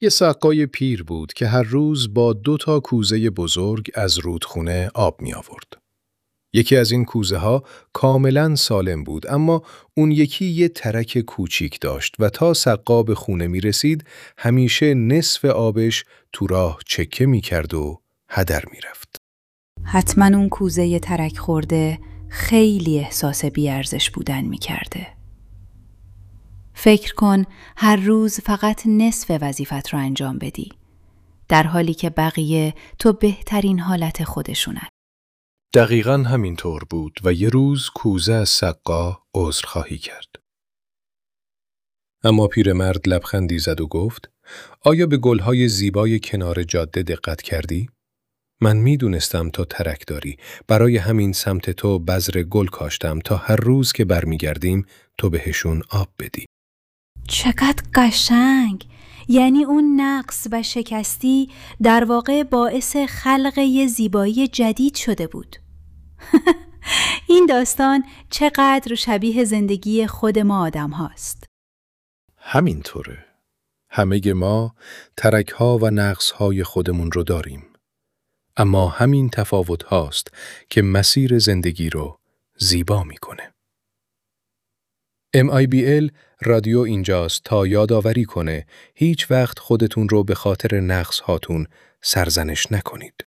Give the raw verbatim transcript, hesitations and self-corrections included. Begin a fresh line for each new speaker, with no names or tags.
یه سقای پیر بود که هر روز با دو تا کوزه بزرگ از رودخونه آب می آورد. یکی از این کوزه ها کاملا سالم بود، اما اون یکی یه ترک کوچیک داشت و تا سقا به خونه می رسید همیشه نصف آبش تو راه چکه می کرد و هدر می رفت.
حتما اون کوزه ترک خورده خیلی احساس بیارزش بودن می کرده. فکر کن هر روز فقط نصف وظیفت رو انجام بدی، در حالی که بقیه تو بهترین حالت خودشونن.
دقیقاً همینطور بود و یه روز کوزه از سقا عذرخواهی کرد. اما پیرمرد لبخندی زد و گفت: آیا به گلهای زیبای کنار جاده دقت کردی؟ من میدونستم تو ترک داری، برای همین سمت تو بذر گل کاشتم تا هر روز که برمیگردیم تو بهشون آب بدی.
چقدر قشنگ! یعنی اون نقص و شکستی در واقع باعث خلق یه زیبایی جدید شده بود. این داستان چقدر شبیه زندگی خود ما آدم هاست.
همینطوره. همه ما ترک ها و نقص های خودمون رو داریم. اما همین تفاوت هاست که مسیر زندگی رو زیبا میکنه. ام آی بی ال رادیو اینجاست تا یادآوری کنه هیچ وقت خودتون رو به خاطر نقص هاتون سرزنش نکنید.